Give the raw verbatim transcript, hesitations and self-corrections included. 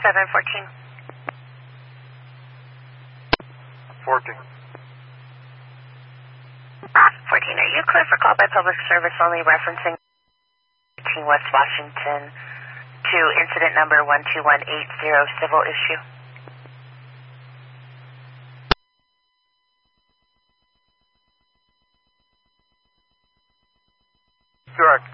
seven fourteen. fourteen. fourteen, are you clear for call by public service only referencing West Washington to incident number one two one eight zero, civil issue? Correct.